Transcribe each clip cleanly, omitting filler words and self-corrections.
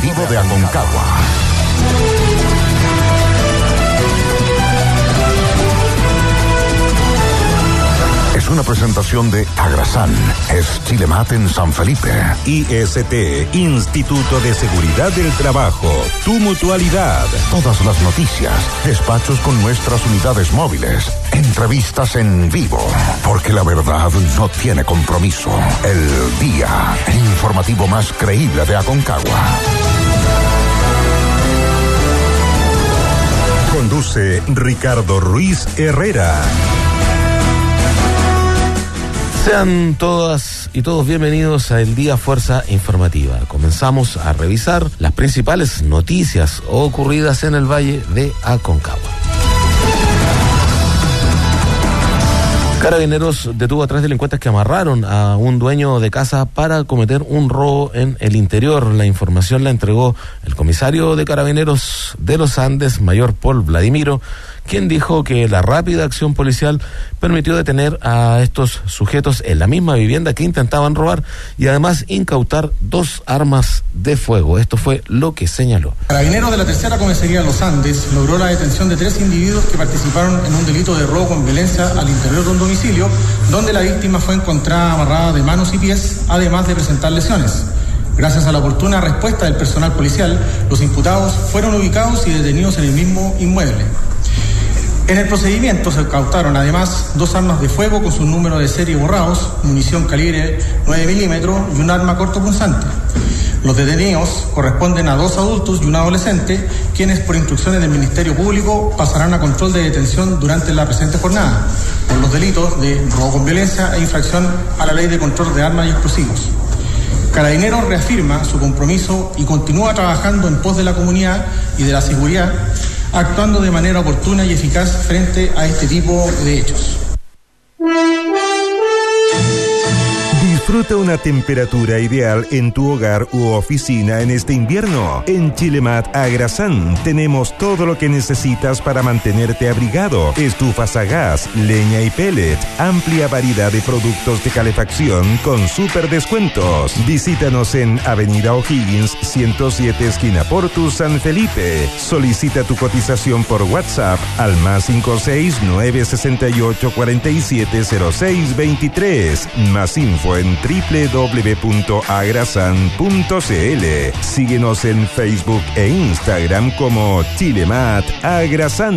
informativo de Aconcagua. Es una presentación de Agrasan, es Chilemat en San Felipe. IST, Instituto de Seguridad del Trabajo, tu mutualidad. Todas las noticias, despachos con nuestras unidades móviles, entrevistas en vivo, porque la verdad no tiene compromiso. El día informativo más creíble de Aconcagua. Conduce Ricardo Ruiz Herrera. Sean todas y todos bienvenidos a El Día Fuerza Informativa. Comenzamos a revisar las principales noticias ocurridas en el Valle de Aconcagua. Carabineros detuvo a 3 delincuentes que amarraron a un dueño de casa para cometer un robo en el interior. La información la entregó el comisario de Carabineros de los Andes, mayor Paul Vladimiro, quien dijo que la rápida acción policial permitió detener a estos sujetos en la misma vivienda que intentaban robar y además incautar 2 armas de fuego. Esto fue lo que señaló. Carabineros de la Tercera Comisaría de los Andes logró la detención de 3 individuos que participaron en un delito de robo con violencia al interior de un domicilio, donde la víctima fue encontrada amarrada de manos y pies, además de presentar lesiones. Gracias a la oportuna respuesta del personal policial, los imputados fueron ubicados y detenidos en el mismo inmueble. En el procedimiento se incautaron además 2 armas de fuego con su número de serie borrados, munición calibre 9 milímetros y un arma cortopunzante. Los detenidos corresponden a 2 adultos y un adolescente, quienes por instrucciones del Ministerio Público pasarán a control de detención durante la presente jornada, por los delitos de robo con violencia e infracción a la Ley de Control de Armas y Explosivos. Carabineros reafirma su compromiso y continúa trabajando en pos de la comunidad y de la seguridad, actuando de manera oportuna y eficaz frente a este tipo de hechos. Disfruta una temperatura ideal en tu hogar u oficina en este invierno. En Chilemat Agrasan tenemos todo lo que necesitas para mantenerte abrigado. Estufas a gas, leña y pellet, amplia variedad de productos de calefacción con súper descuentos. Visítanos en Avenida O'Higgins 107 esquina Portus San Felipe. Solicita tu cotización por WhatsApp al +56 968 47 06 23. Más info en www.agrasan.cl. Síguenos en Facebook e Instagram como Chilemat Agrasan.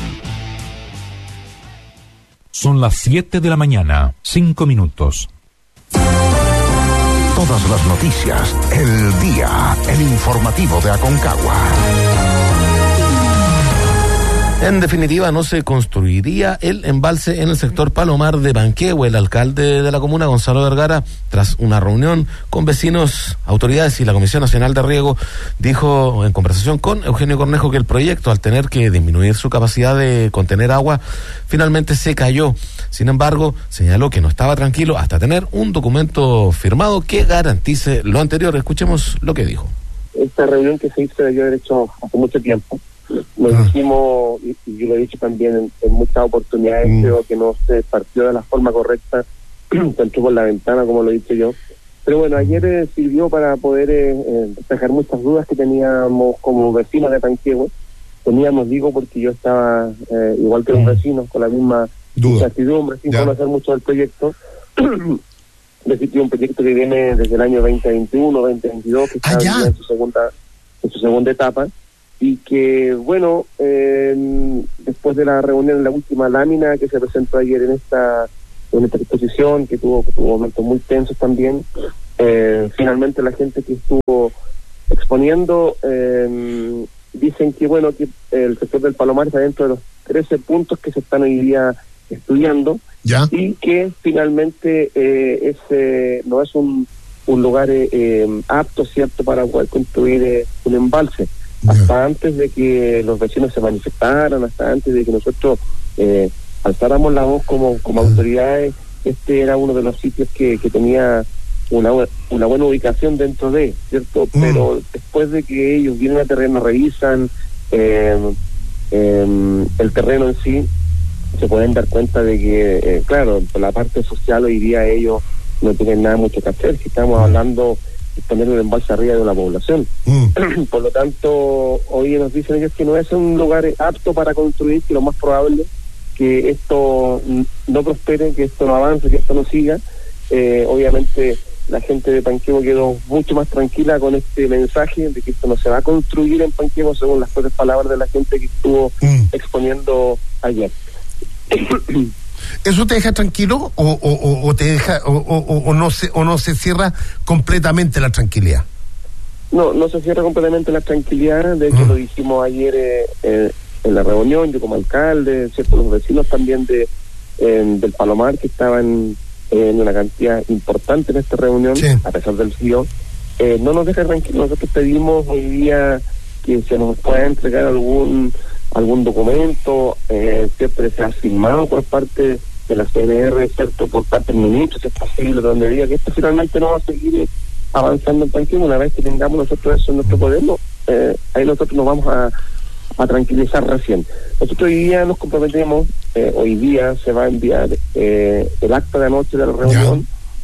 Son las 7 de la mañana, 5 minutos. Todas las noticias, el día, el informativo de Aconcagua. En definitiva, no se construiría el embalse en el sector Palomar de Panquehue. El alcalde de la comuna, Gonzalo Vergara, tras una reunión con vecinos, autoridades y la Comisión Nacional de Riego, dijo en conversación con Eugenio Cornejo que el proyecto, al tener que disminuir su capacidad de contener agua, finalmente se cayó. Sin embargo, señaló que no estaba tranquilo hasta tener un documento firmado que garantice lo anterior. Escuchemos lo que dijo. Esta reunión que se hizo debió haber hecho hace mucho tiempo. Nos dijimos, y yo lo he dicho también en muchas oportunidades, creo que no se partió de la forma correcta, tanto por la ventana como lo he dicho yo. Pero bueno, ayer sirvió para poder despejar muchas dudas que teníamos como vecinos de Panquehue. Teníamos, digo, porque yo estaba igual que los vecinos, con la misma incertidumbre, sin conocer mucho del proyecto. Decir, un proyecto que viene desde el año 2021, 2022, que está en su segunda etapa. Y que, bueno, después de la reunión, en la última lámina que se presentó ayer en esta exposición, que tuvo momentos muy tensos también, finalmente la gente que estuvo exponiendo dicen que, bueno, que el sector del Palomar está dentro de los 13 puntos que se están hoy día estudiando, y que finalmente ese no es un lugar apto, ¿cierto?, para poder construir un embalse. Hasta antes de que los vecinos se manifestaran, hasta antes de que nosotros alzáramos la voz como autoridades, este era uno de los sitios que tenía una buena ubicación dentro de, ¿cierto? Pero después de que ellos vienen al terreno, revisan el terreno en sí, se pueden dar cuenta de que, claro, por la parte social hoy día ellos no tienen nada mucho que hacer. Si estamos hablando poner un embalse arriba de una población. Por lo tanto, hoy nos dicen ellos que no es un lugar apto para construir, que lo más probable que esto no prospere, que esto no avance, que esto no siga. Obviamente la gente de Panquehue quedó mucho más tranquila con este mensaje de que esto no se va a construir en Panquehue, según las propias palabras de la gente que estuvo exponiendo ayer. ¿Eso te deja tranquilo o te deja o no se cierra completamente la tranquilidad? No se cierra completamente la tranquilidad. De hecho, lo dijimos ayer en la reunión, yo como alcalde, cierto, los vecinos también del Palomar, que estaban en una cantidad importante en esta reunión, sí, a pesar del frío. No nos deja tranquilos. Nosotros pedimos hoy día que se nos pueda entregar algún documento, siempre se ha firmado por parte de la CNR, cierto, por parte del ministro, si es posible, donde diga que esto finalmente no va a seguir avanzando en Panquehue. Una vez que tengamos nosotros eso en nuestro poder, ahí nosotros nos vamos a tranquilizar recién. Nosotros hoy día nos comprometemos, hoy día se va a enviar el acta de anoche de la reunión,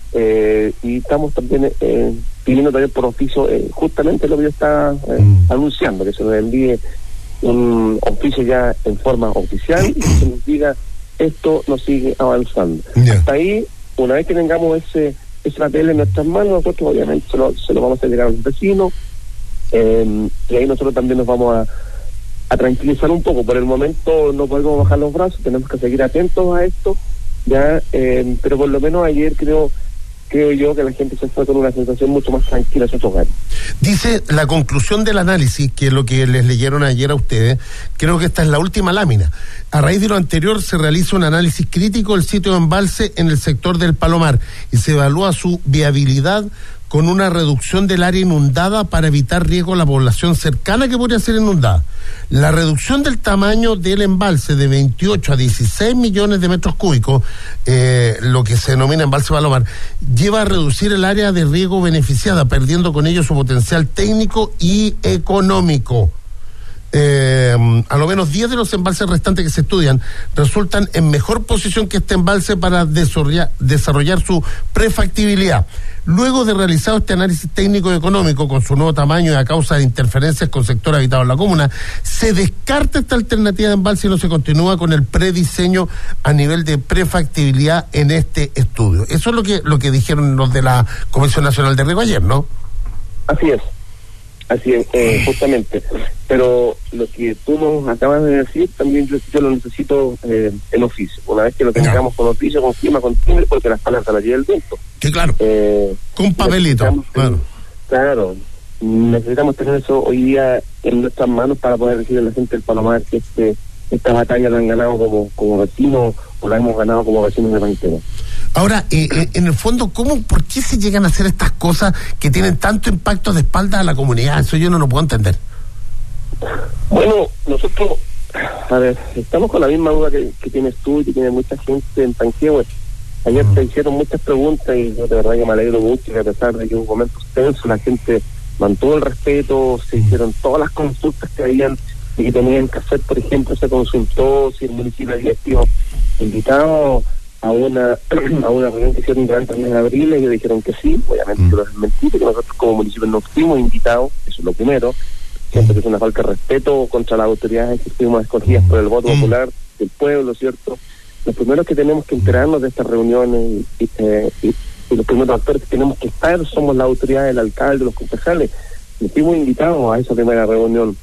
y estamos también pidiendo también por oficio justamente lo que yo estaba anunciando, que se nos envíe un oficio ya en forma oficial y que se nos diga esto no sigue avanzando. Hasta ahí, una vez que tengamos ese papel en nuestras manos, nosotros obviamente se lo vamos a llegar a los vecinos, y ahí nosotros también nos vamos a tranquilizar un poco. Por el momento no podemos bajar los brazos, tenemos que seguir atentos a esto, ya, pero por lo menos ayer creo yo que la gente se fue con una sensación mucho más tranquila a sus hogares. Dice la conclusión del análisis, que es lo que les leyeron ayer a ustedes, creo que esta es la última lámina. A raíz de lo anterior se realiza un análisis crítico del sitio de embalse en el sector del Palomar y se evalúa su viabilidad con una reducción del área inundada para evitar riesgo a la población cercana que podría ser inundada. La reducción del tamaño del embalse de 28 a 16 millones de metros cúbicos, lo que se denomina embalse Palomar, lleva a reducir el área de riego beneficiada, perdiendo con ello su potencial técnico y económico. A lo menos 10 de los embalses restantes que se estudian resultan en mejor posición que este embalse para desarrollar su prefactibilidad. Luego de realizado este análisis técnico y económico con su nuevo tamaño y a causa de interferencias con sectores habitados en la comuna, se descarta esta alternativa de embalse y no se continúa con el prediseño a nivel de prefactibilidad en este estudio. Eso es lo que dijeron los de la Comisión Nacional de Riego ayer, ¿no? Así es, justamente. Pero lo que tú nos acabas de decir, también yo lo necesito en oficio. Una vez que lo tengamos con oficio, con firma, con timbre, porque las palabras las lleva el viento. Sí, claro. Con papelito. Claro. Necesitamos tener eso hoy día en nuestras manos para poder decirle a la gente del Palomar que esta batalla la han ganado como vecinos, o la hemos ganado como vecinos de Panquehue. Ahora, en el fondo, ¿por qué se llegan a hacer estas cosas que tienen tanto impacto de espalda a la comunidad? Eso yo no lo puedo entender. Bueno, nosotros, estamos con la misma duda que tienes tú y que tiene mucha gente en Panquehue. Ayer te hicieron muchas preguntas y yo de verdad que me alegro mucho, que a pesar de que hubo un momento tenso, la gente mantuvo el respeto, se hicieron todas las consultas que habían y que tenían que hacer. Por ejemplo, se consultó si el municipio había sido invitado a una reunión que hicieron durante el mes de abril, y ellos dijeron que sí. Obviamente yo les mentí, porque nosotros como municipio no fuimos invitados, eso es lo primero. Siento que es una falta de respeto contra las autoridades que fuimos escogidas por el voto popular del pueblo, ¿cierto? Los primeros que tenemos que enterarnos de estas reuniones y los primeros actores que tenemos que estar somos las autoridades, el alcalde, los concejales. Nos fuimos invitados a esa primera reunión.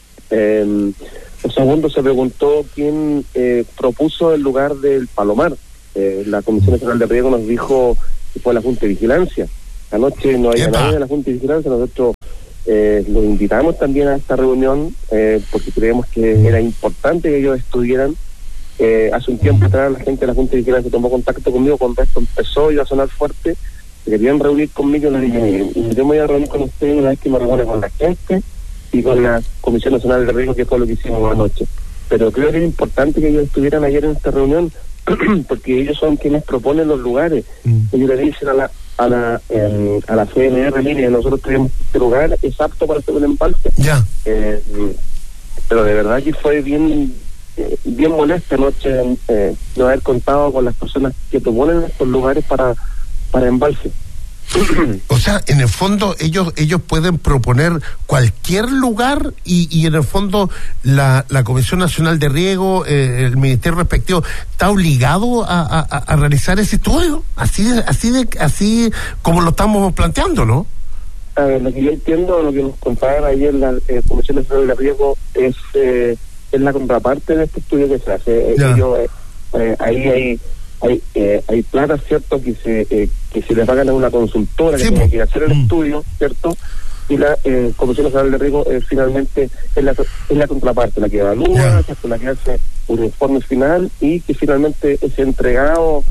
Lo segundo, se preguntó quién propuso el lugar del Palomar. La Comisión Nacional de Riego nos dijo que fue la Junta de Vigilancia. Anoche no había nadie de la Junta de Vigilancia. Nosotros los invitamos también a esta reunión porque creemos que era importante que ellos estuvieran. Hace un tiempo atrás la gente de la Junta de Vigilancia tomó contacto conmigo cuando esto empezó a sonar fuerte. Se querían reunir conmigo y les dije, yo me voy a reunir con ustedes una vez que me reúne con la gente y con la Comisión Nacional de Riego, que fue lo que hicimos anoche. Pero creo que era importante que ellos estuvieran ayer en esta reunión porque ellos son quienes proponen los lugares. Ellos le dicen a la CNR, mire, nosotros tenemos este lugar, es apto para hacer un embalse. Pero de verdad que fue bien molesta anoche no haber contado con las personas que proponen estos lugares para embalse. O sea, en el fondo ellos pueden proponer cualquier lugar y en el fondo la Comisión Nacional de Riego, el ministerio respectivo, está obligado a realizar ese estudio, así como lo estamos planteando, ¿no? A ver, lo que yo entiendo, lo que nos contaban ayer la Comisión Nacional de Riego es la contraparte de este estudio que se hace. Ellos, ahí hay plata, ¿cierto?, que se les pagan a una consultora que tiene que hacer el estudio, ¿cierto? Y la Comisión Nacional de Riego finalmente es la contraparte, la que evalúa, ¿cierto?, la que hace un informe final y que finalmente es entregado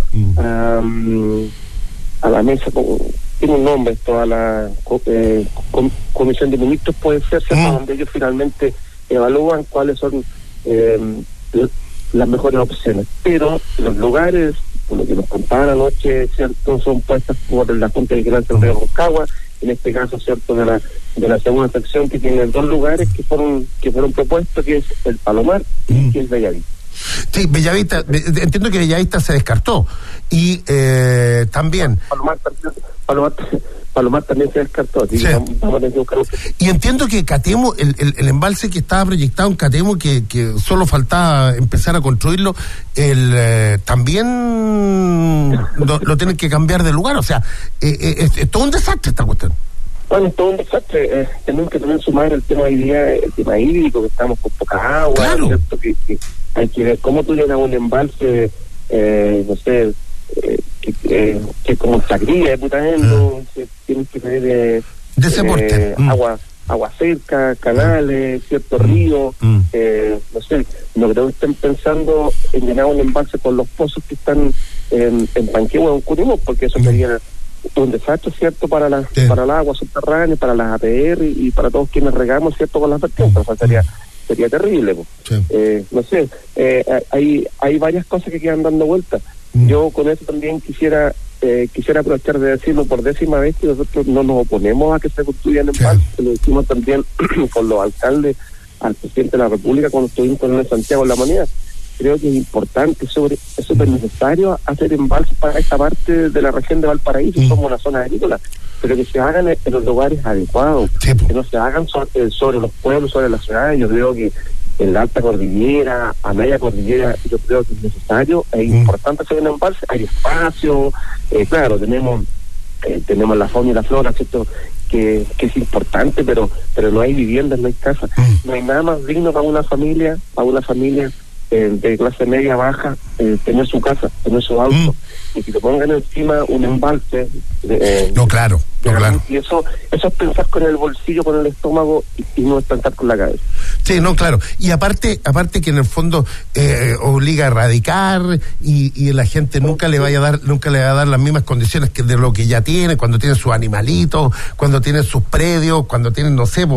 a la mesa. Tiene un nombre esto, a la Comisión de Ministros, puede ser, ¿cierto?, donde ellos finalmente evalúan cuáles son las mejores opciones. Pero los lugares, por lo que nos contaban anoche, ¿cierto?, son puestas por la Junta de Vigilancia del Río Rancagua, en este caso, ¿cierto?, de la segunda sección, que tiene 2 lugares que fueron propuestos, que es el Palomar y que es Bellavista. Sí, Bellavista, entiendo que Bellavista se descartó. Y también... Palomar también se descartó, así que vamos a tener que buscar. Y entiendo que Catemo, el embalse que estaba proyectado en Catemo, que solo faltaba empezar a construirlo, también lo tienen que cambiar de lugar. O sea, es todo un desastre esta cuestión. Bueno, es todo un desastre. Tenemos que también sumar el tema hoy día, el tema hídrico, que estamos con poca agua, claro. ¿Cierto? Que hay que ver cómo tú llenas un embalse, no sé, que como sacría de Putaendo, tienes que tener agua cerca, canales, ciertos ríos, no sé, no creo que estén pensando en llenar un embalse con los pozos que están en Panquehue o en Curicó, porque eso sería un desastre, ¿cierto?, para el agua subterránea, para las APR y para todos quienes regamos, ¿cierto?, con las vertientes. O sea, sería terrible, pues. No sé, hay varias cosas que quedan dando vueltas. Yo con eso también quisiera aprovechar de decirlo por 10ª vez, que nosotros no nos oponemos a que se construyan embalses. Lo hicimos también con los alcaldes, al presidente de la República cuando estuvimos con él en Santiago en la Moneda. Creo que es importante, es súper necesario hacer embalses para esta parte de la región de Valparaíso. Somos una zona agrícola, pero que se hagan en los lugares adecuados, que no se hagan sobre los pueblos, sobre las ciudades. Yo creo que en la alta cordillera, a media cordillera, yo creo que es necesario, es importante hacer un embalse. Hay espacio, claro, tenemos la fauna y la flora, ¿cierto?, que es importante, pero no hay viviendas, no hay casas. No hay nada más digno para una familia de clase media baja, tener su casa, tener su auto, y que te pongan encima un embalse. Claro. Y eso es pensar con el bolsillo, con el estómago, y no es pensar con la cabeza. Sí, no, claro. Y aparte que en el fondo obliga a erradicar y la gente nunca le va a dar las mismas condiciones que de lo que ya tiene, cuando tiene sus animalitos, cuando tiene sus predios, cuando tienen, no sé,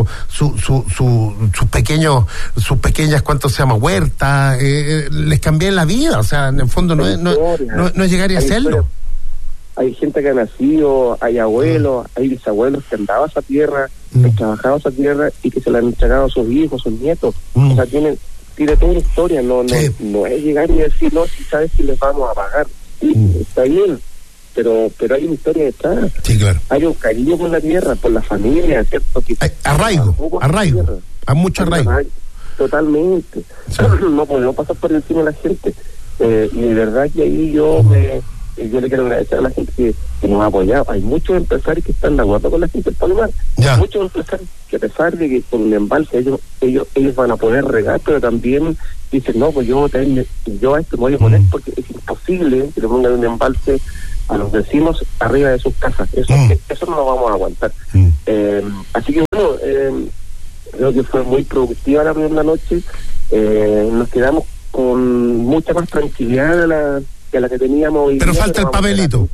sus pequeñas, ¿cuánto se llama?, huertas, les cambian la vida. O sea, en el fondo no es llegar y hacerlo. Hay gente que ha nacido, hay abuelos, hay bisabuelos que han dado esa tierra, que han trabajado esa tierra y que se la han entregado a sus hijos, sus nietos. O sea, tiene toda una historia, no es llegar y decir, no, si sabes si les vamos a pagar. Sí, está bien, pero hay una historia detrás. Sí, claro. Hay un cariño por la tierra, por la familia, ¿cierto? Que arraigo, hay mucho arraigo. Totalmente. Sí. No podemos pasar por encima de la gente. Y de verdad que ahí yo le quiero agradecer a la gente que nos ha apoyado. Hay muchos empresarios que están de acuerdo con la gente del Palomar. Muchos empresarios que, a pesar de que con un embalse ellos van a poder regar, pero también dicen, no, pues yo a esto me voy a poner porque es imposible que le pongan un embalse a los vecinos arriba de sus casas. Eso no lo vamos a aguantar. Así que bueno, creo que fue muy productiva la primera noche. Nos quedamos con mucha más tranquilidad que la que teníamos hoy. Pero falta el papelito.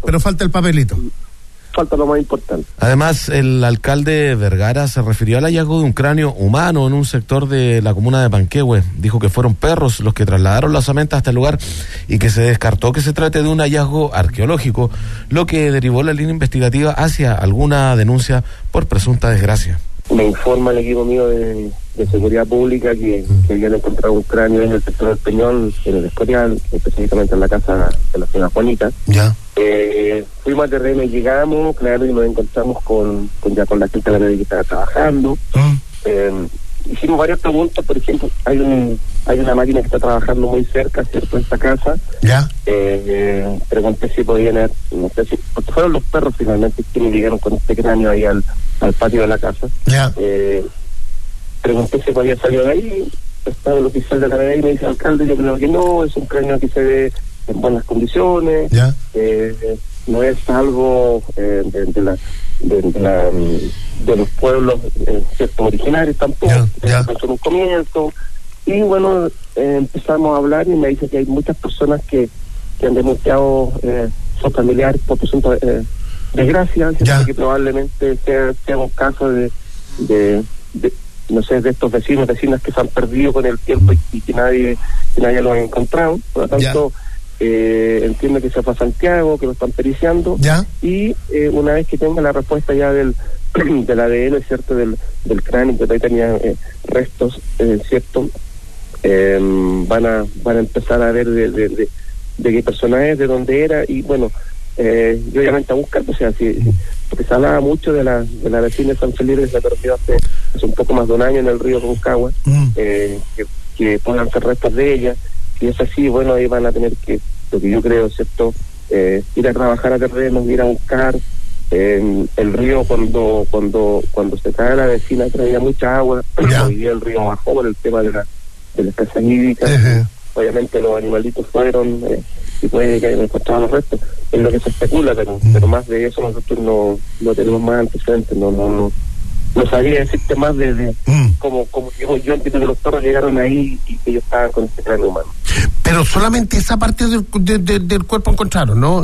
Falta lo más importante. Además, el alcalde Vergara se refirió al hallazgo de un cráneo humano en un sector de la comuna de Panquehue. Dijo que fueron perros los que trasladaron la osamenta hasta el lugar y que se descartó que se trate de un hallazgo arqueológico, lo que derivó la línea investigativa hacia alguna denuncia por presunta desgracia. me informa el equipo mío de seguridad pública que habían encontrado un cráneo en el sector del Peñón, en el Escorial, específicamente en la casa de la señora Juanita. Ya. Fuimos a terreno y llegamos, claro, y nos encontramos con la gente de la media que estaba trabajando. Hicimos varias preguntas, por ejemplo, hay una máquina que está trabajando muy cerca, ¿cierto?, de esta casa. Ya. Pregunté si podían, no sé si, porque fueron los perros finalmente quienes llegaron con este cráneo ahí al patio de la casa. Ya. Pregunté si podía salir de ahí, estaba el oficial de la media y me dice, alcalde, yo creo que no, es un cráneo que se ve en buenas condiciones. Ya. No es algo de los pueblos ciertos originarios tampoco. Ya. Son un comienzo. Y bueno, empezamos a hablar y me dice que hay muchas personas que han denunciado sus familiares por presunta desgracia, que probablemente sea un caso de no sé, de estos vecinas que se han perdido con el tiempo y que nadie los ha encontrado. Por lo tanto, entiendo que se fue a Santiago, que lo están periciando. Ya. Y una vez que tenga la respuesta ya del ADN, ¿cierto?, del cráneo, que ahí tenía restos, ¿cierto?, van a empezar a ver de qué persona es, de dónde era, y bueno, y obviamente a buscar, o sea, porque se hablaba mucho de la vecina de San Felipe, que se perdió hace un poco más de un año en el río Concagua, que puedan ser restos de ella, y es así, bueno, ahí van a tener que, lo que yo creo, ¿cierto?, ir a trabajar a terrenos, ir a buscar. El río cuando se cae la vecina traía mucha agua. Hoy día el río bajó por el tema de la escasez hídrica. Obviamente los animalitos fueron y puede que hayan encontrado los restos, es lo que se especula, pero más de eso nosotros no tenemos más antecedentes, no sabría decirte más de como yo entiendo que los perros llegaron ahí y que ellos estaban con este cráneo humano. Pero solamente esa parte del cuerpo encontraron, ¿no?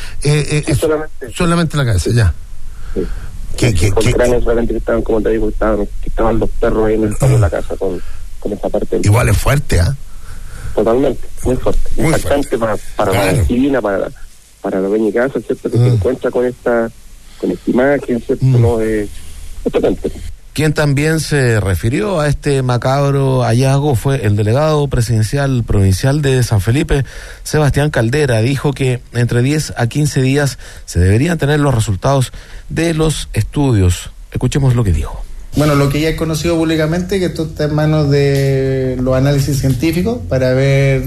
Solamente la cabeza, ya. Sí. Con cráneos solamente que estaban, como te digo, que estaban los perros ahí en el patio de la casa con esa parte. Igual es fuerte, ¿ah? Totalmente, muy fuerte. Impactante para la vecina, para la dueña de casa, ¿cierto? Que se encuentra con esta imagen, ¿cierto? No es potente. Quien también se refirió a este macabro hallazgo fue el delegado presidencial provincial de San Felipe, Sebastián Caldera. Dijo que entre 10 a 15 días se deberían tener los resultados de los estudios. Escuchemos lo que dijo. Bueno, lo que ya he conocido públicamente, que esto está en manos de los análisis científicos para ver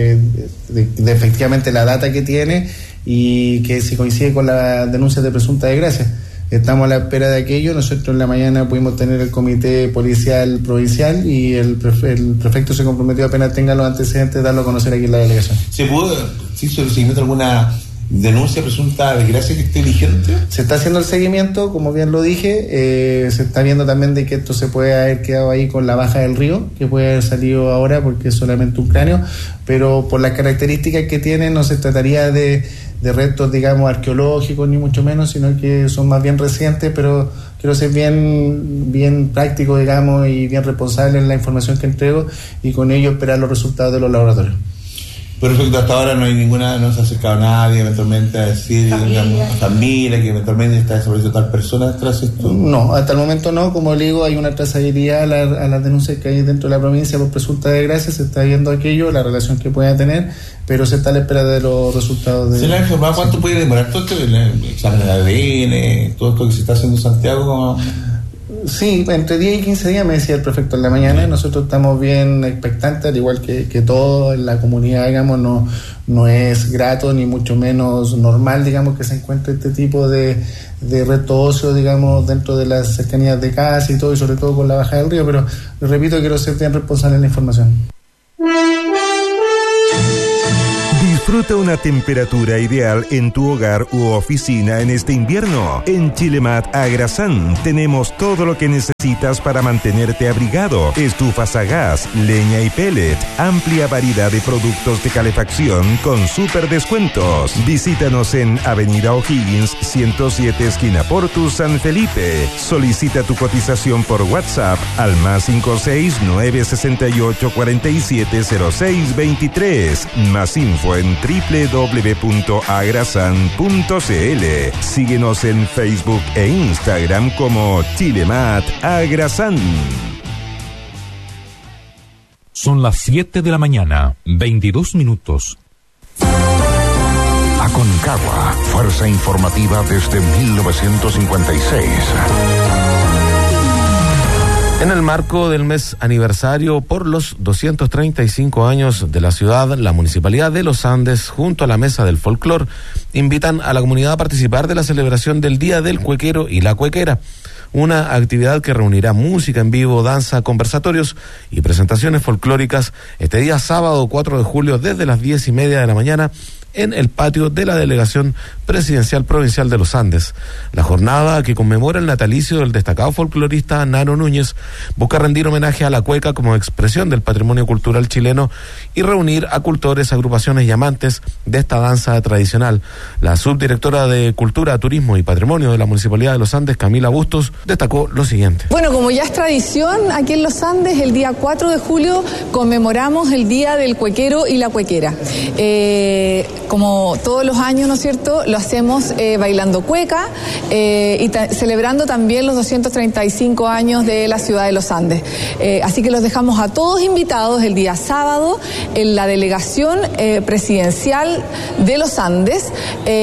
de efectivamente la data que tiene y que si coincide con la denuncia de presunta desgracia. Estamos a la espera de aquello. Nosotros en la mañana pudimos tener el comité policial provincial y el prefecto se comprometió apenas tenga los antecedentes darlo a conocer aquí en la delegación. ¿Se pudo, sí, sobre seguimiento alguna denuncia presunta desgracia que esté vigente? Se está haciendo el seguimiento, como bien lo dije, se está viendo también de que esto se puede haber quedado ahí con la baja del río, que puede haber salido ahora porque es solamente un cráneo, pero por las características que tiene no se trataría de restos, digamos, arqueológicos ni mucho menos, sino que son más bien recientes, pero quiero ser bien práctico, digamos, y bien responsable en la información que entrego y con ello esperar los resultados de los laboratorios. Perfecto, hasta ahora no se ha acercado a nadie eventualmente a decir, digamos, familia que eventualmente está desaparecido tal persona tras esto. No, hasta el momento no, como le digo, hay una trazabilidad a las denuncias que hay dentro de la provincia por presunta desgracia, se está viendo aquello, la relación que pueda tener, pero se está a la espera de los resultados de... ¿Se le ha informado cuánto puede demorar todo esto, el examen de ADN, todo esto que se está haciendo en Santiago? Sí, entre 10 y 15 días me decía el prefecto en la mañana. Nosotros estamos bien expectantes, al igual que todo en la comunidad, digamos, no es grato ni mucho menos normal, digamos, que se encuentre este tipo de reto óseo, digamos, dentro de las cercanías de casa y todo, y sobre todo con la baja del río, pero repito, quiero ser bien responsable en la información. Disfruta una temperatura ideal en tu hogar u oficina en este invierno. En Chilemat Agrasán tenemos todo lo que necesitas para mantenerte abrigado. Estufas a gas, leña y pellet, amplia variedad de productos de calefacción con súper descuentos. Visítanos en Avenida O'Higgins 107 esquina Portus San Felipe. Solicita tu cotización por WhatsApp al +56 968 470623. Más info en www.agrasan.cl. Síguenos en Facebook e Instagram como Chilemat Agrasan. Son las 7 de la mañana, 22 minutos. Aconcagua, fuerza informativa desde 1956. En el marco del mes aniversario por los 235 años de la ciudad, la Municipalidad de Los Andes, junto a la Mesa del Folclor, invitan a la comunidad a participar de la celebración del Día del Cuequero y la Cuequera, una actividad que reunirá música en vivo, danza, conversatorios y presentaciones folclóricas este día sábado 4 de julio desde las 10:30 de la mañana en el patio de la Delegación Presidencial Provincial de Los Andes. La jornada, que conmemora el natalicio del destacado folclorista Nano Núñez, busca rendir homenaje a la cueca como expresión del patrimonio cultural chileno y reunir a cultores, agrupaciones y amantes de esta danza tradicional. La subdirectora de Cultura, Turismo y Patrimonio de la Municipalidad de Los Andes, Camila Bustos, destacó lo siguiente. Bueno, como ya es tradición, aquí en Los Andes, el día 4 de julio conmemoramos el Día del Cuequero y la Cuequera. Como todos los años, ¿no es cierto?, lo hacemos bailando cueca y celebrando también los 235 años de la ciudad de Los Andes. Así que los dejamos a todos invitados el día sábado en la Delegación Presidencial de Los Andes,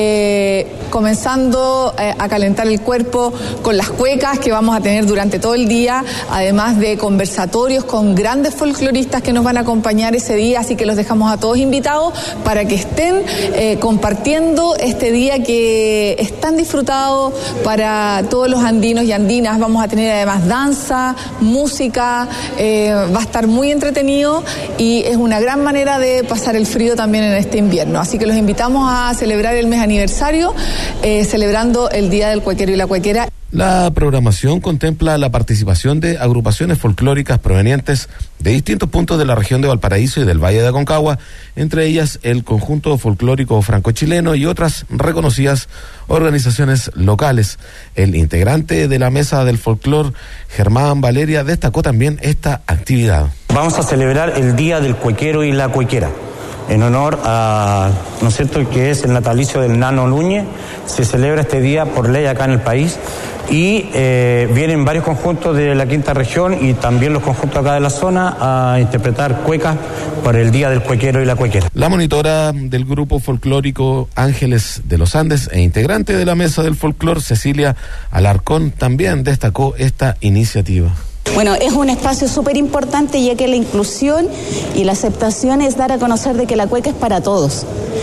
comenzando a calentar el cuerpo con las cuecas que vamos a tener durante todo el día, además de conversatorios con grandes folcloristas que nos van a acompañar ese día, así que los dejamos a todos invitados para que estén compartiendo este día que es tan disfrutado para todos los andinos y andinas. Vamos a tener además danza, música, va a estar muy entretenido y es una gran manera de pasar el frío también en este invierno. Así que los invitamos a celebrar el mes aniversario, celebrando el Día del Cuequero y la Cuequera. La programación contempla la participación de agrupaciones folclóricas provenientes de distintos puntos de la región de Valparaíso y del Valle de Aconcagua, entre ellas el Conjunto Folclórico Franco-Chileno y otras reconocidas organizaciones locales. El integrante de la Mesa del Folclor, Germán Valeria, destacó también esta actividad. Vamos a celebrar el Día del Cuequero y la Cuequera, en honor a, ¿no es cierto?, que es el natalicio del Nano Núñez. Se celebra este día por ley acá en el país y vienen varios conjuntos de la quinta región y también los conjuntos acá de la zona a interpretar cuecas por el Día del Cuequero y la Cuequera. La monitora del grupo folclórico Ángeles de los Andes e integrante de la Mesa del Folclor, Cecilia Alarcón, también destacó esta iniciativa. Bueno, es un espacio súper importante, ya que la inclusión y la aceptación es dar a conocer de que la cueca es para todos.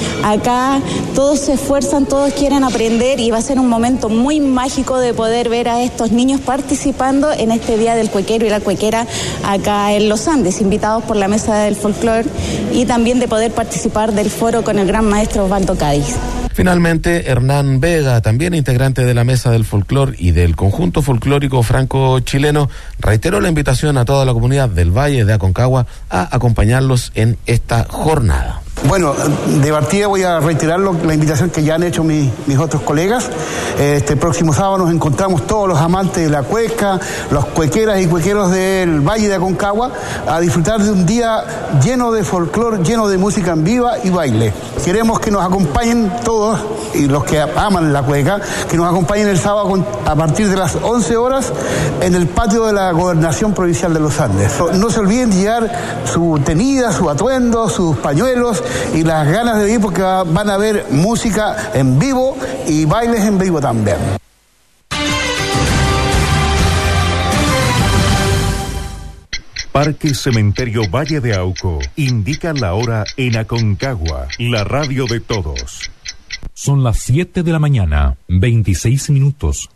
Acá todos se esfuerzan, todos quieren aprender y va a ser un momento muy mágico de poder ver a estos niños participando en este Día del Cuequero y la Cuequera acá en Los Andes, invitados por la Mesa del Folclor, y también de poder participar del foro con el gran maestro Osvaldo Cádiz. Finalmente, Hernán Vega, también integrante de la Mesa del Folclor y del Conjunto Folclórico Franco-Chileno, reiteró la invitación a toda la comunidad del Valle de Aconcagua a acompañarlos en esta jornada. Bueno, de partida voy a reiterar la invitación que ya han hecho mis otros colegas. Este próximo sábado nos encontramos todos los amantes de la cueca, los cuequeras y cuequeros del Valle de Aconcagua, a disfrutar de un día lleno de folclor, lleno de música en viva y baile. Queremos que nos acompañen todos, y los que aman la cueca, que nos acompañen el sábado a partir de las 11 horas en el patio de la Gobernación Provincial de Los Andes. No se olviden de llevar su tenida, su atuendo, sus pañuelos y las ganas de ir, porque van a ver música en vivo y bailes en vivo también. Parque Cementerio Valle de Auco indica la hora en Aconcagua, la radio de todos. Son las 7 de la mañana, 26 minutos.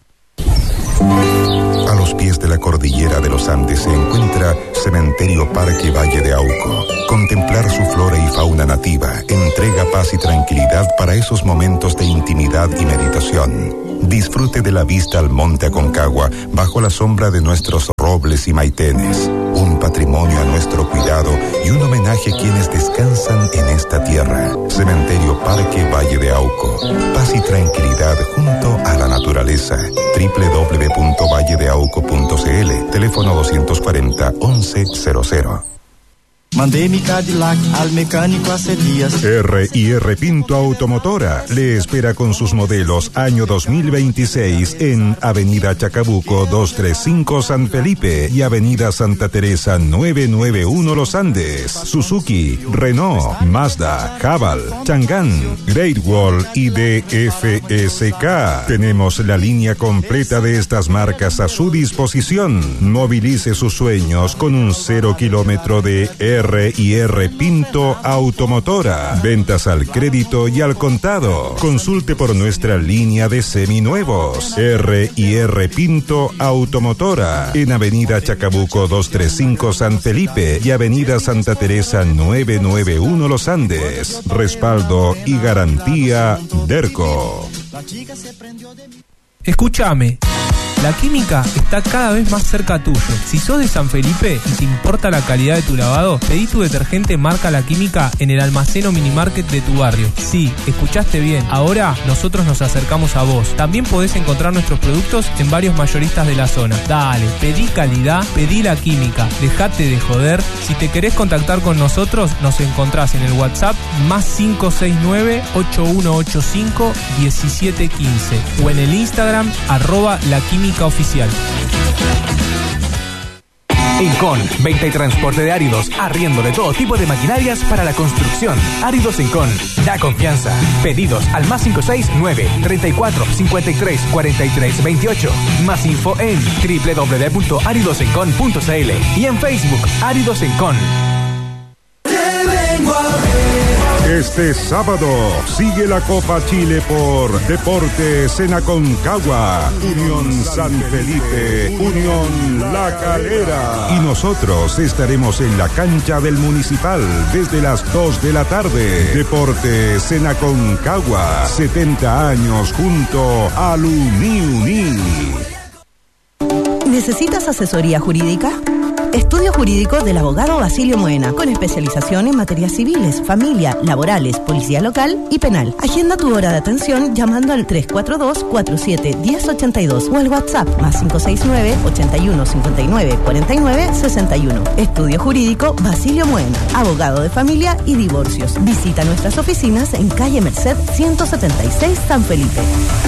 A los pies de la cordillera de los Andes se encuentra Cementerio Parque Valle de Auco. Contemplar su flora y fauna nativa entrega paz y tranquilidad para esos momentos de intimidad y meditación. Disfrute de la vista al monte Aconcagua bajo la sombra de nuestros robles y maitenes. Un patrimonio a nuestro cuidado y un homenaje a quienes descansan en esta tierra. Cementerio Parque Valle de Auco. Paz y tranquilidad junto a la naturaleza. www.valledeauco.cl. Teléfono 240-1100. Mandé mi Cadillac al mecánico hace días. R&R Pinto Automotora le espera con sus modelos año 2026 en Avenida Chacabuco 235 San Felipe y Avenida Santa Teresa 991 Los Andes. Suzuki, Renault, Mazda, Haval, Chang'an, Great Wall y DFSK. Tenemos la línea completa de estas marcas a su disposición. Movilice sus sueños con un 0 kilómetro de R&R Pinto Automotora. Ventas al crédito y al contado. Consulte por nuestra línea de seminuevos. R&R Pinto Automotora. En Avenida Chacabuco 235 San Felipe y Avenida Santa Teresa 991 Los Andes. Respaldo y garantía Derco. Escúchame. La Química está cada vez más cerca tuyo. Si sos de San Felipe y te importa la calidad de tu lavado, pedí tu detergente marca La Química en el almacén o minimarket de tu barrio. Sí, escuchaste bien. Ahora nosotros nos acercamos a vos. También podés encontrar nuestros productos en varios mayoristas de la zona. Dale, pedí calidad, pedí La Química. Dejate de joder. Si te querés contactar con nosotros, nos encontrás en el WhatsApp +569-8185-1715 o en el Instagram @laquímica oficial. Incon, venta y transporte de áridos, arriendo de todo tipo de maquinarias para la construcción. Áridos Incon, da confianza. Pedidos al +569-34-53-43-28. Más info en www.aridosencon.cl y en Facebook Áridos Incon. Este sábado sigue la Copa Chile por Deportes en Aconcagua, Unión San Felipe, Unión La Calera. Y nosotros estaremos en la cancha del Municipal desde las 2 de la tarde. Deportes en Aconcagua, 70 años junto al Uni. ¿Necesitas asesoría jurídica? Estudio jurídico del abogado Basilio Moena, con especialización en materias civiles, familia, laborales, policía local y penal. Agenda tu hora de atención llamando al 342-47-1082 o al WhatsApp +569-8159-4961. Estudio jurídico Basilio Moena, abogado de familia y divorcios. Visita nuestras oficinas en calle Merced 176 San Felipe.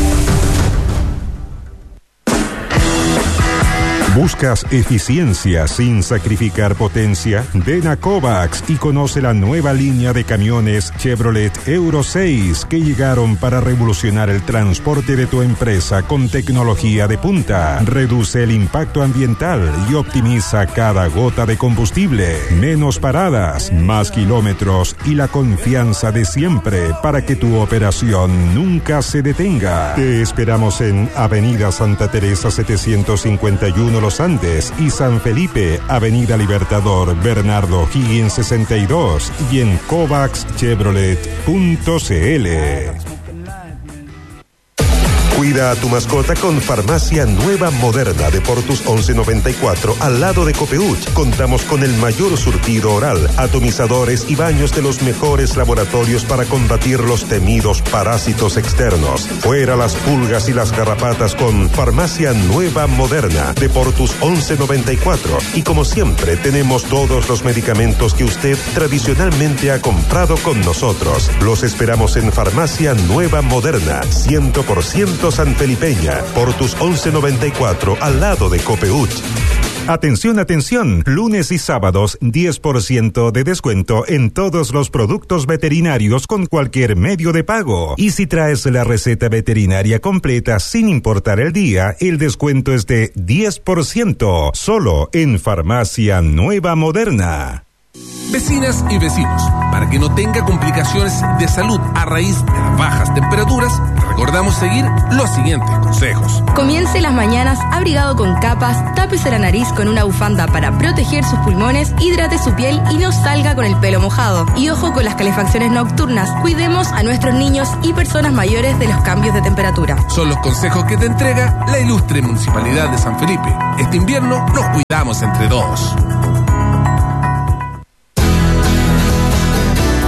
¿Buscas eficiencia sin sacrificar potencia? Ven a Kovacs y conoce la nueva línea de camiones Chevrolet Euro 6 que llegaron para revolucionar el transporte de tu empresa con tecnología de punta. Reduce el impacto ambiental y optimiza cada gota de combustible. Menos paradas, más kilómetros y la confianza de siempre para que tu operación nunca se detenga. Te esperamos en Avenida Santa Teresa 751 Los Andes y San Felipe, Avenida Libertador Bernardo Higgins 62 y en covacschevrolet.cl. Cuida a tu mascota con Farmacia Nueva Moderna de Portus 1194 al lado de Copeuch. Contamos con el mayor surtido oral, atomizadores y baños de los mejores laboratorios para combatir los temidos parásitos externos. Fuera las pulgas y las garrapatas con Farmacia Nueva Moderna de Portus 1194. Y como siempre tenemos todos los medicamentos que usted tradicionalmente ha comprado con nosotros. Los esperamos en Farmacia Nueva Moderna, 100% sanfelipeña, Portus 1194, al lado de Copeuch. Atención, atención, lunes y sábados 10% de descuento en todos los productos veterinarios con cualquier medio de pago. Y si traes la receta veterinaria completa sin importar el día, el descuento es de 10%, solo en Farmacia Nueva Moderna. Vecinas y vecinos, para que no tenga complicaciones de salud a raíz de las bajas temperaturas, recordamos seguir los siguientes consejos. Comience las mañanas abrigado con capas, tápese la nariz con una bufanda para proteger sus pulmones, hidrate su piel y no salga con el pelo mojado. Y ojo con las calefacciones nocturnas, cuidemos a nuestros niños y personas mayores de los cambios de temperatura. Son los consejos que te entrega la ilustre Municipalidad de San Felipe. Este invierno nos cuidamos entre todos.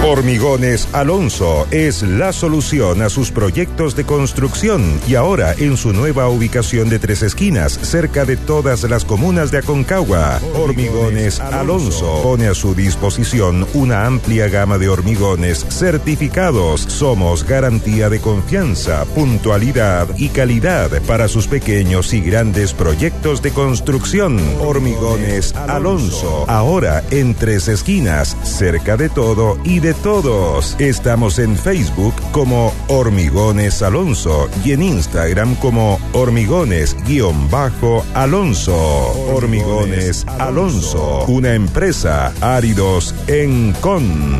Hormigones Alonso es la solución a sus proyectos de construcción y ahora en su nueva ubicación de Tres Esquinas, cerca de todas las comunas de Aconcagua. Hormigones Alonso pone a su disposición una amplia gama de hormigones certificados. Somos garantía de confianza, puntualidad y calidad para sus pequeños y grandes proyectos de construcción. Hormigones Alonso, ahora en Tres Esquinas, cerca de todo y de todos. Estamos en Facebook como Hormigones Alonso y en Instagram como Hormigones_Alonso. Hormigones Alonso, una empresa Áridos Encon.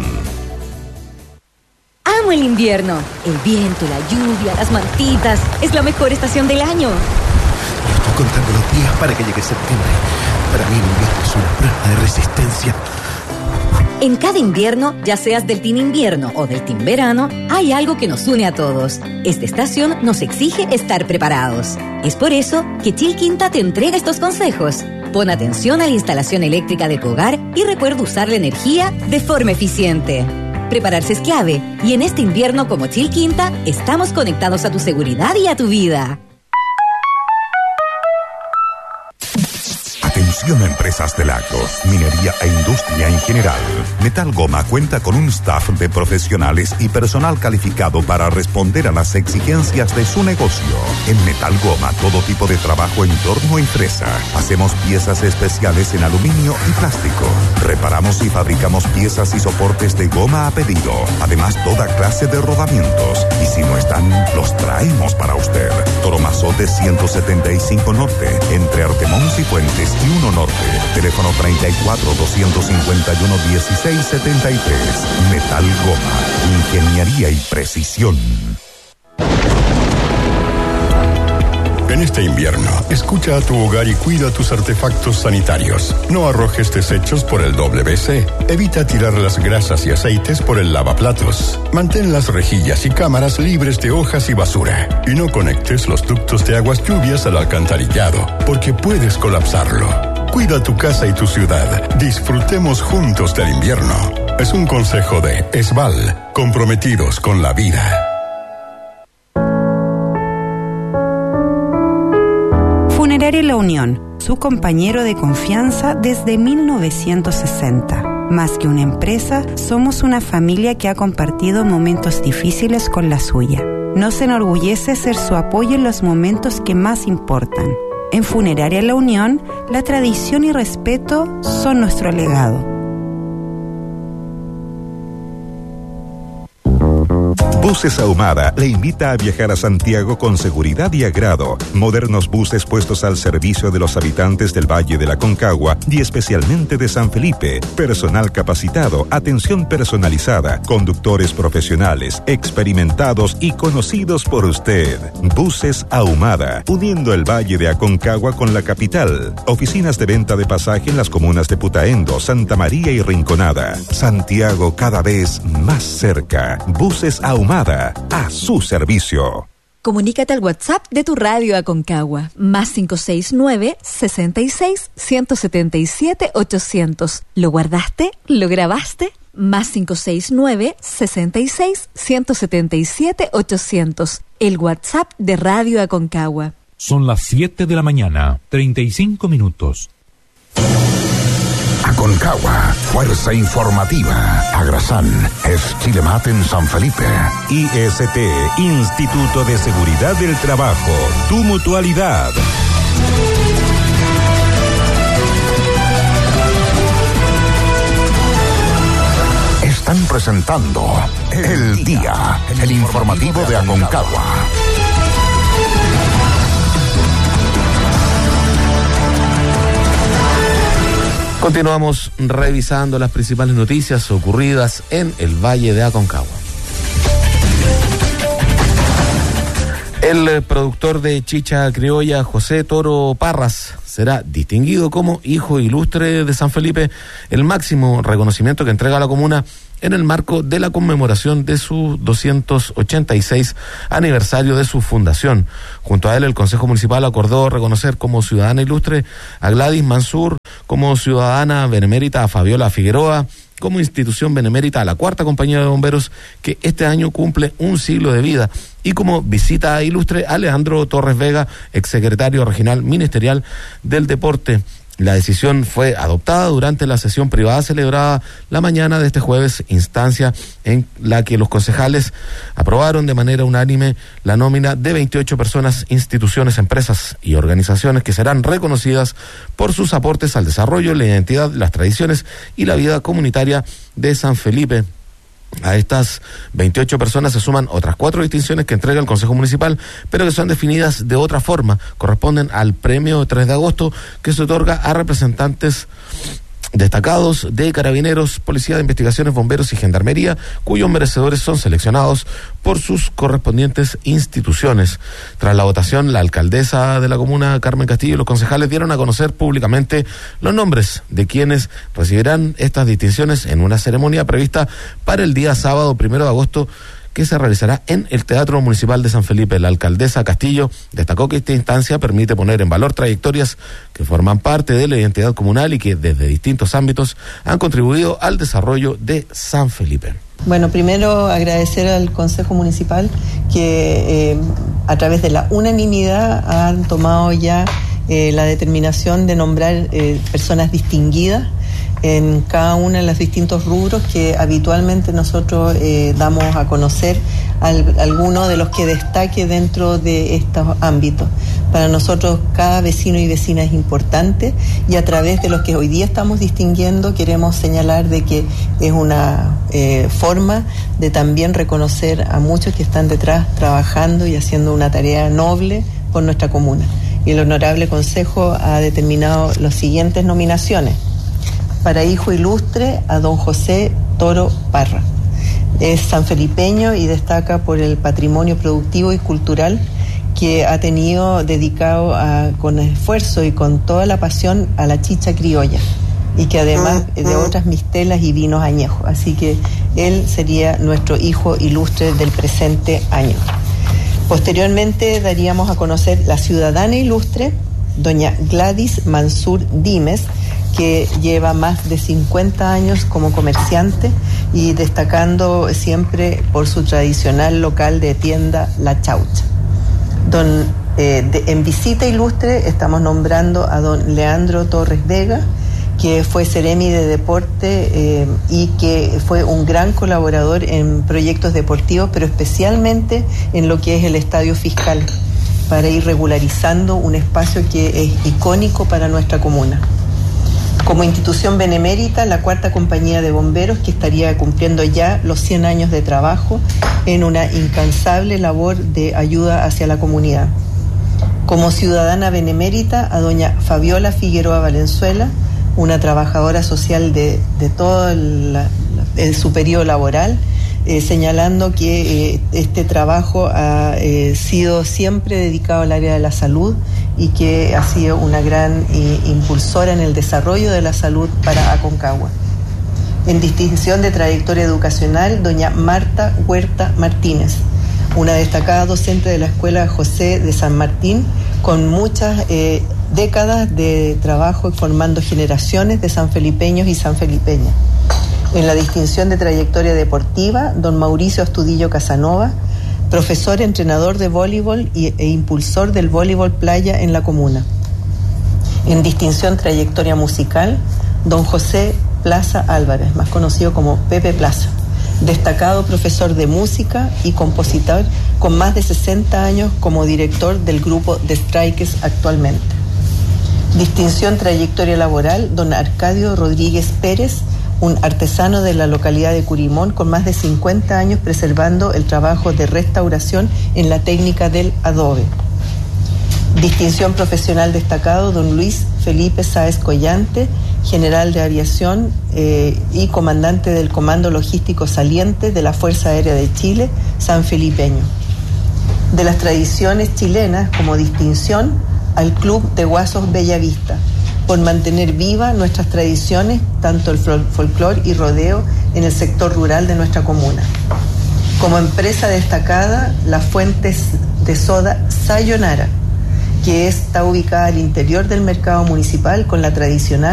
Amo el invierno. El viento, la lluvia, las mantitas. Es la mejor estación del año. Yo estoy contando los días para que llegue septiembre. Para mí el invierno es una prueba de resistencia. En cada invierno, ya seas del team invierno o del team verano, hay algo que nos une a todos. Esta estación nos exige estar preparados. Es por eso que Chil Quinta te entrega estos consejos. Pon atención a la instalación eléctrica de tu hogar y recuerda usar la energía de forma eficiente. Prepararse es clave y en este invierno como Chil Quinta estamos conectados a tu seguridad y a tu vida. Atención a empresas del agro, minería e industria en general. Metal Goma cuenta con un staff de profesionales y personal calificado para responder a las exigencias de su negocio. En Metal Goma, todo tipo de trabajo en torno a empresa. Hacemos piezas especiales en aluminio y plástico. Reparamos y fabricamos piezas y soportes de goma a pedido. Además, toda clase de rodamientos. Y si no están, los traemos para usted. Toromazote 175 Norte, entre Artemón y Fuentes y 1 Norte. Teléfono 34-251-1673. Metal Goma. Ingeniería y precisión. En este invierno, escucha a tu hogar y cuida tus artefactos sanitarios. No arrojes desechos por el WC. Evita tirar las grasas y aceites por el lavaplatos. Mantén las rejillas y cámaras libres de hojas y basura. Y no conectes los ductos de aguas lluvias al alcantarillado, porque puedes colapsarlo. Cuida tu casa y tu ciudad. Disfrutemos juntos del invierno. Es un consejo de ESVAL, comprometidos con la vida. Funeraria La Unión, su compañero de confianza desde 1960. Más que una empresa, somos una familia que ha compartido momentos difíciles con la suya. Nos enorgullece ser su apoyo en los momentos que más importan. En Funeraria La Unión, la tradición y respeto son nuestro legado. Buses Ahumada le invita a viajar a Santiago con seguridad y agrado. Modernos buses puestos al servicio de los habitantes del Valle de la Aconcagua y especialmente de San Felipe. Personal capacitado, atención personalizada, conductores profesionales, experimentados y conocidos por usted. Buses Ahumada, uniendo el Valle de Aconcagua con la capital. Oficinas de venta de pasaje en las comunas de Putaendo, Santa María y Rinconada. Santiago cada vez más cerca. Buses Ahumada, a su servicio. Comunícate al WhatsApp de tu radio Aconcagua, +569 66 177 800. ¿Lo guardaste? ¿Lo grabaste? +569 66 177 800. El WhatsApp de Radio Aconcagua. Son las 7 de la mañana, 35 minutos. Aconcagua, Fuerza Informativa. Agrasán es Chilemat en San Felipe. IST, Instituto de Seguridad del Trabajo. Tu mutualidad. Están presentando El Día, el informativo de Aconcagua. Continuamos revisando las principales noticias ocurridas en el Valle de Aconcagua. El productor de chicha criolla José Toro Parras será distinguido como hijo ilustre de San Felipe, el máximo reconocimiento que entrega la comuna en el marco de la conmemoración de su 286 aniversario de su fundación. Junto a él, el Consejo Municipal acordó reconocer como ciudadana ilustre a Gladys Mansur, como ciudadana benemérita a Fabiola Figueroa, como institución benemérita a la cuarta compañía de bomberos, que este año cumple un siglo de vida, y como visita ilustre a Leandro Torres Vega, exsecretario regional ministerial del deporte. La decisión fue adoptada durante la sesión privada celebrada la mañana de este jueves, instancia en la que los concejales aprobaron de manera unánime la nómina de 28 personas, instituciones, empresas y organizaciones que serán reconocidas por sus aportes al desarrollo, la identidad, las tradiciones y la vida comunitaria de San Felipe. A estas 28 personas se suman otras 4 distinciones que entrega el Consejo Municipal, pero que son definidas de otra forma. Corresponden al premio 3 de agosto, que se otorga a representantes destacados de Carabineros, Policía de Investigaciones, Bomberos y Gendarmería, cuyos merecedores son seleccionados por sus correspondientes instituciones. Tras la votación, la alcaldesa de la comuna, Carmen Castillo, y los concejales dieron a conocer públicamente los nombres de quienes recibirán estas distinciones en una ceremonia prevista para el día sábado 1 de agosto, que se realizará en el Teatro Municipal de San Felipe. La alcaldesa Castillo destacó que esta instancia permite poner en valor trayectorias que forman parte de la identidad comunal y que desde distintos ámbitos han contribuido al desarrollo de San Felipe. Bueno, primero agradecer al Consejo Municipal que a través de la unanimidad han tomado ya la determinación de nombrar personas distinguidas en cada uno de los distintos rubros que habitualmente nosotros damos a conocer algunos de los que destaque dentro de estos ámbitos. Para nosotros cada vecino y vecina es importante, y a través de los que hoy día estamos distinguiendo queremos señalar de que es una forma de también reconocer a muchos que están detrás trabajando y haciendo una tarea noble por nuestra comuna. Y el Honorable Consejo ha determinado las siguientes nominaciones. Para hijo ilustre, a don José Toro Parra. Es sanfelipeño y destaca por el patrimonio productivo y cultural que ha tenido dedicado con esfuerzo y con toda la pasión a la chicha criolla, y que además de otras mistelas y vinos añejos. Así que él sería nuestro hijo ilustre del presente año. Posteriormente daríamos a conocer la ciudadana ilustre, doña Gladys Mansur Dimes, que lleva más de 50 años como comerciante y destacando siempre por su tradicional local de tienda La Chaucha. En visita ilustre estamos nombrando a don Leandro Torres Vega, que fue Seremi de Deporte y que fue un gran colaborador en proyectos deportivos, pero especialmente en lo que es el Estadio Fiscal, para ir regularizando un espacio que es icónico para nuestra comuna. Como institución benemérita, la cuarta compañía de bomberos, que estaría cumpliendo ya los 100 años de trabajo en una incansable labor de ayuda hacia la comunidad. Como ciudadana benemérita, a doña Fabiola Figueroa Valenzuela, una trabajadora social de todo su periodo laboral, señalando que este trabajo ha sido siempre dedicado al área de la salud y que ha sido una gran impulsora en el desarrollo de la salud para Aconcagua. En distinción de trayectoria educacional, doña Marta Huerta Martínez, una destacada docente de la Escuela José de San Martín, con muchas décadas de trabajo formando generaciones de sanfelipeños y sanfelipeñas. En la distinción de trayectoria deportiva, don Mauricio Astudillo Casanova, profesor, entrenador de voleibol e impulsor del voleibol playa en la comuna. En distinción trayectoria musical, don José Plaza Álvarez, más conocido como Pepe Plaza, destacado profesor de música y compositor con más de 60 años como director del grupo The Strikers actualmente. Distinción trayectoria laboral, don Arcadio Rodríguez Pérez, un artesano de la localidad de Curimón con más de 50 años preservando el trabajo de restauración en la técnica del adobe. Distinción profesional destacado, don Luis Felipe Sáez Collante, general de aviación y comandante del Comando Logístico Saliente de la Fuerza Aérea de Chile, sanfelipeño. De las tradiciones chilenas, como distinción, al Club de Guasos Bellavista, por mantener viva nuestras tradiciones, tanto el folclor y rodeo en el sector rural de nuestra comuna. Como empresa destacada, las fuentes de soda Sayonara, que está ubicada al interior del mercado municipal con la tradicional